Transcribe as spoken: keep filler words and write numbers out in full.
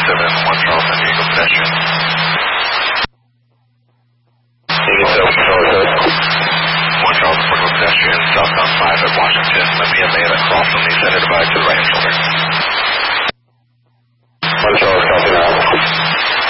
seven, one Charleston, Eagle pedestrian. Eagle seven, Charleston. one Charleston, Portugal pedestrian, southbound five at Washington, let me in the cross on the center divide to the right hand shoulder.